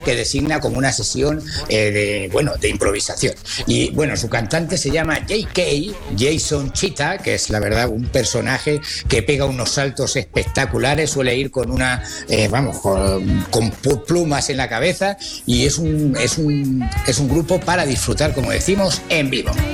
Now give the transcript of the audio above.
que designa como una sesión de improvisación. Y bueno, su cantante se llama J.K., Jason Cheetah, que es la verdad un personaje que pega unos saltos espectaculares, suele ir con con plumas en la cabeza, y es un grupo para disfrutar, como decimos, en vivo.